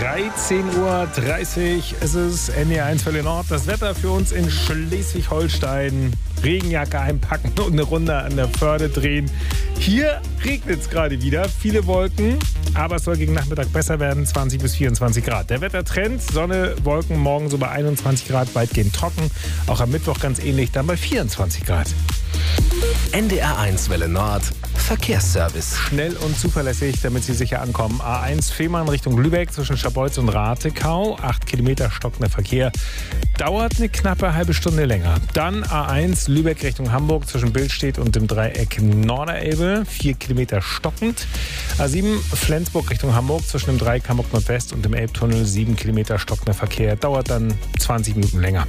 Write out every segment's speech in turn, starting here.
13:30 Uhr ist es, NDR1 Welle Nord. Das Wetter für uns in Schleswig-Holstein. Regenjacke einpacken und eine Runde an der Förde drehen. Hier regnet es gerade wieder, viele Wolken, aber es soll gegen Nachmittag besser werden, 20 bis 24 Grad. Der Wettertrend, Sonne, Wolken, morgen so bei 21 Grad, weitgehend trocken. Auch am Mittwoch ganz ähnlich, dann bei 24 Grad. NDR1 Welle Nord, Verkehrsservice. Schnell und zuverlässig, damit Sie sicher ankommen. A1 Fehmarn Richtung Lübeck zwischen Scharbeutz und Ratekau. 8 Kilometer stockender Verkehr. Dauert eine knappe halbe Stunde länger. Dann A1 Lübeck Richtung Hamburg zwischen Billstedt und dem Dreieck Norderelbe. 4 Kilometer stockend. A7 Flensburg Richtung Hamburg zwischen dem Dreieck Hamburg Nordwest und dem Elbtunnel. 7 Kilometer stockender Verkehr. Dauert dann 20 Minuten länger.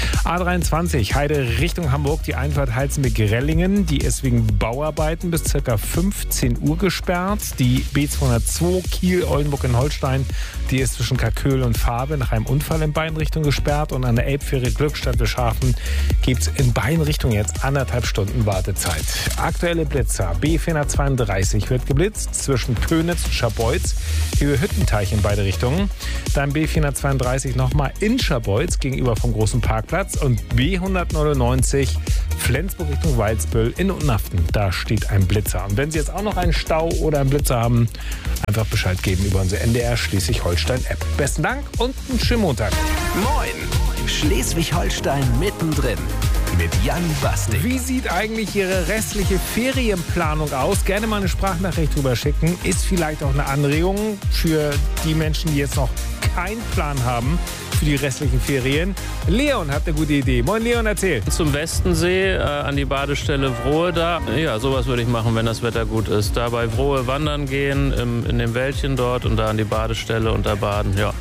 A23 Heide Richtung Hamburg. Die Einfahrt Heizenberg-Grellingen. Die ist wegen Bauarbeiten bis ca. 15 Uhr gesperrt. Die B202 Kiel-Oldenburg in Holstein. Die ist zwischen Karköl und Farbe nach einem Unfall in beiden Richtungen gesperrt. Und an der Elbfähre Glückstadt-Wilschafen gibt es in beiden Richtungen jetzt 1,5 Stunden Wartezeit. Aktuelle Blitzer. B432 wird geblitzt zwischen Pönitz und Scharbeutz. Höhe Hüttenteich in beide Richtungen. Dann B432 nochmal in Scharbeutz gegenüber vom großen Parkplatz. Und B199 Flensburg Richtung Walsbüll in Unaften. Da steht ein Blitzer. Und wenn Sie jetzt auch noch einen Stau oder einen Blitzer haben, einfach Bescheid geben über unsere NDR Schleswig-Holstein-App. Besten Dank und einen schönen Montag. Moin! Schleswig-Holstein mittendrin mit Jan Bastik. Wie sieht eigentlich Ihre restliche Ferienplanung aus? Gerne mal eine Sprachnachricht drüber schicken. Ist vielleicht auch eine Anregung für die Menschen, die jetzt noch keinen Plan haben für die restlichen Ferien. Leon hat eine gute Idee. Moin Leon, erzähl. Zum Westensee, an die Badestelle Vrohe da. Ja, sowas würde ich machen, wenn das Wetter gut ist. Da bei Vrohe wandern gehen, in dem Wäldchen dort und da an die Badestelle und da baden, ja.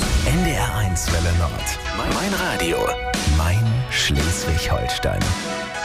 NDR1 Welle Nord. Mein Radio. Mein Schleswig-Holstein.